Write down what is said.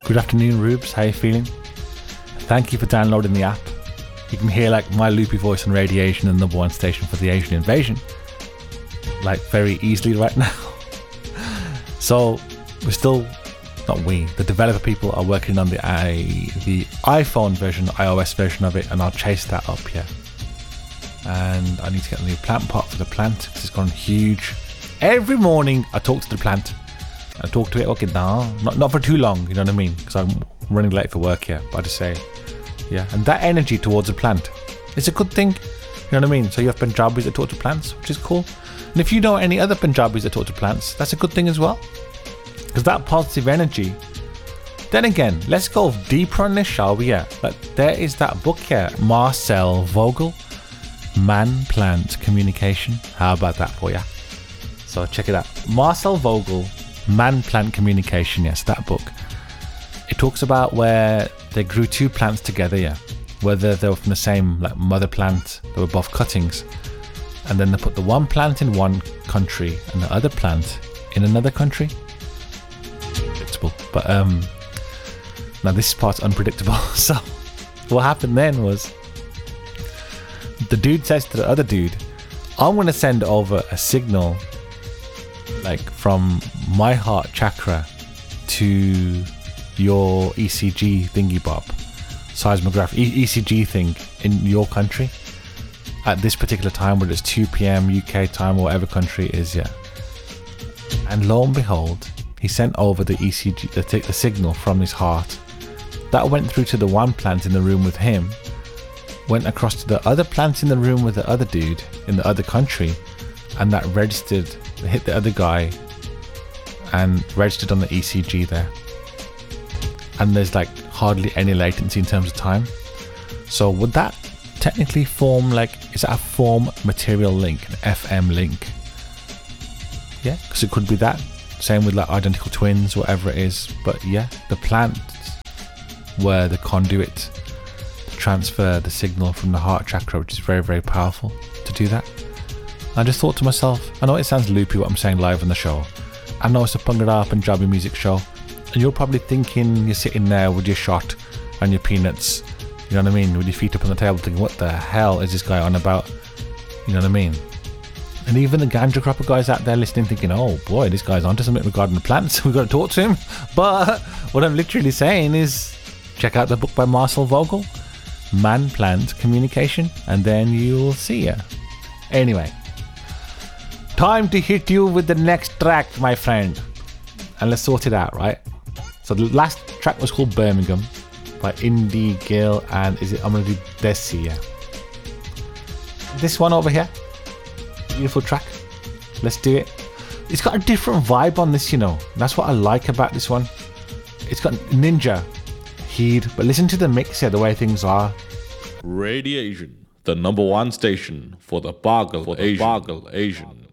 Good afternoon, Rubes. How you feeling? Thank you for downloading the app. You can hear like my loopy voice on Radiation, the number one station for the Asian invasion, like very easily right now. So we're still, the developer people are working on the iPhone version, iOS version of it, and I'll chase that up here. And I need to get a new plant pot for the plant because it's gone huge. Every morning I talk to the plant. I talk to it, okay, no, not for too long, you know what I mean? Because I'm running late for work here, but I just say, yeah. And that energy towards a plant, it's a good thing, you know what I mean? So you have Punjabis that talk to plants, which is cool. And if you know any other Punjabis that talk to plants, that's a good thing as well. Because that positive energy. Then again, let's go deeper on this, shall we? Yeah, like there is that book here, Marcel Vogel, Man-Plant Communication. How about that for ya? So check it out. Marcel Vogel, Man-Plant Communication. Yes, that book. It talks about where they grew two plants together. Yeah, whether they were from the same like mother plant, they were both cuttings, and then they put the one plant in one country and the other plant in another country. Predictable, but now this part's unpredictable. So what happened then was the dude says to the other dude, I'm going to send over a signal like from my heart chakra to your ECG thingy bob, seismograph, ECG thing in your country at this particular time, whether it's 2 p.m. UK time or whatever country it is, yeah. And lo and behold, he sent over the ECG, the signal from his heart. That went through to the one plant in the room with him, went across to the other plant in the room with the other dude in the other country, and that registered, hit the other guy and registered on the ECG there. And there's like hardly any latency in terms of time. So would that technically form like, is that a form material link, an FM link? Yeah, because it could be that. Same with like identical twins, whatever it is. But yeah, the plants were the conduit to transfer the signal from the heart chakra, which is very, very powerful to do that. I just thought to myself, I know it sounds loopy what I'm saying live on the show. I know it's a Bhangra Punjabi music show, and you're probably thinking you're sitting there with your shot and your peanuts, you know what I mean, with your feet up on the table thinking, what the hell is this guy on about? You know what I mean? And even the ganja cropper guys out there listening thinking, oh boy, this guy's onto something regarding the plants, we've got to talk to him. But what I'm literally saying is, check out the book by Marcel Vogel, Man-Plant Communication, and then you'll see ya. Anyway, time to hit you with the next track, my friend. And let's sort it out, right? So the last track was called Birmingham by Indie Gill, and I'm going to do Desi, yeah. This one over here, beautiful track. Let's do it. It's got a different vibe on this, you know. That's what I like about this one. It's got Ninja, Heed, but listen to the mix here, the way things are. Radiation, the number one station for the Bargle Asian.